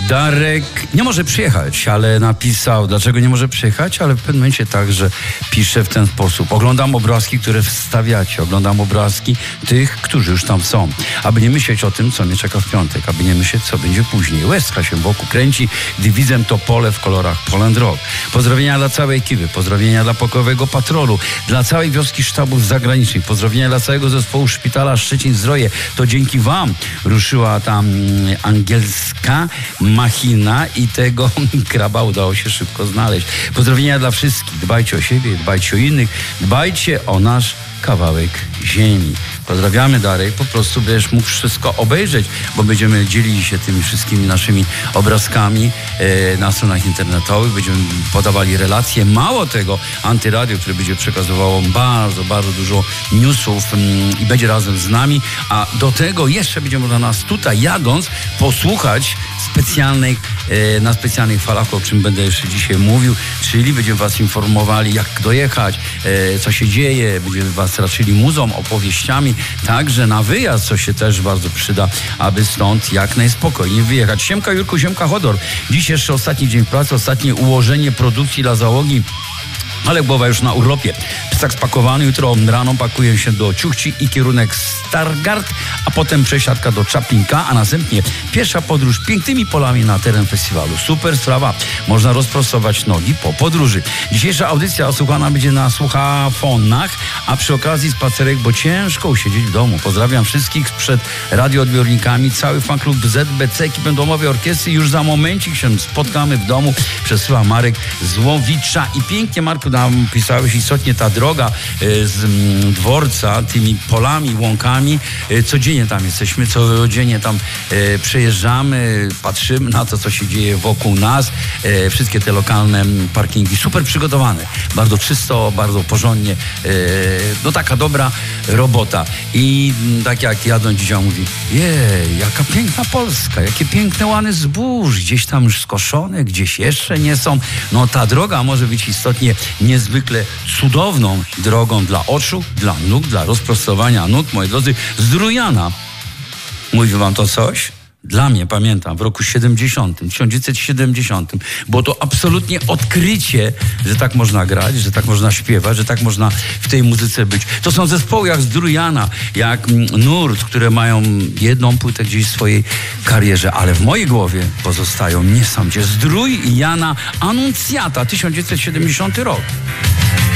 Darek nie może przyjechać, ale napisał, dlaczego nie może przyjechać, ale w pewnym momencie także pisze w ten sposób. Oglądam obrazki, które wstawiacie, oglądam obrazki tych, którzy już tam są. Aby nie myśleć o tym, co mnie czeka w piątek, aby nie myśleć, co będzie później. Łezka się wokół kręci, gdy widzę to pole w kolorach Poland Rock. Pozdrowienia dla całej ekipy, pozdrowienia dla pokojowego patrolu, dla całej wioski sztabów zagranicznych, pozdrowienia dla całego zespołu Szpitala Szczecin-Zdroje. To dzięki wam ruszyła tam angielska machina i tego kraba udało się szybko znaleźć. Pozdrowienia dla wszystkich. Dbajcie o siebie, dbajcie o innych, dbajcie o nasz kawałek ziemi. Pozdrawiamy, Darek. Po prostu będziesz mógł wszystko obejrzeć, bo będziemy dzielili się tymi wszystkimi naszymi obrazkami na stronach internetowych. Będziemy podawali relacje. Mało tego, Antyradio, które będzie przekazywało bardzo, bardzo dużo newsów i będzie razem z nami. A do tego jeszcze będzie można nas tutaj jadąc posłuchać na specjalnych falach, o czym będę jeszcze dzisiaj mówił, czyli będziemy was informowali, jak dojechać, co się dzieje, będziemy was raczyli muzą, opowieściami, także na wyjazd, co się też bardzo przyda, aby stąd jak najspokojniej wyjechać. Siemka Jurku, siemka Chodor. Dziś jeszcze ostatni dzień pracy, ostatnie ułożenie produkcji dla załogi, ale głowa już na urlopie. Plecak spakowany, jutro rano pakuję się do Ciuchci i kierunek Stargard, a potem przesiadka do Czaplinka, a następnie pierwsza podróż pięknymi polami na teren festiwalu. Super sprawa. Można rozprostować nogi po podróży. Dzisiejsza audycja osłuchana będzie na słuchafonach, a przy okazji spacerek, bo ciężko usiedzieć w domu. Pozdrawiam wszystkich przed radioodbiornikami, cały fanklub ZBC, ekipę domowej orkiestry. Już za momencik się spotkamy w domu. Przesyła Marek Złowicza. I pięknie, Marku, nam pisałeś, istotnie ta droga z dworca, tymi polami, łąkami, codziennie tam jesteśmy, codziennie tam przejeżdżamy, patrzymy na to, co się dzieje wokół nas. Wszystkie te lokalne parkingi super przygotowane, bardzo czysto, bardzo porządnie, no taka dobra robota. I tak jak jadą dzisiaj, mówi, jaka piękna Polska, jakie piękne łany zbóż, gdzieś tam już skoszone, gdzieś jeszcze nie są. No ta droga może być istotnie niezwykle cudowną drogą dla oczu, dla nóg, dla rozprostowania nóg. Moi drodzy, Zdrójana. Mówi wam to coś? Dla mnie, pamiętam, w roku 1970 było to absolutnie odkrycie, że tak można grać, że tak można śpiewać, że tak można w tej muzyce być. To są zespoły jak Zdrójana, jak Nurt, które mają jedną płytę gdzieś w swojej karierze, ale w mojej głowie pozostają niesamowicie. Zdrój i Jana Anuncjata, 1970 rok.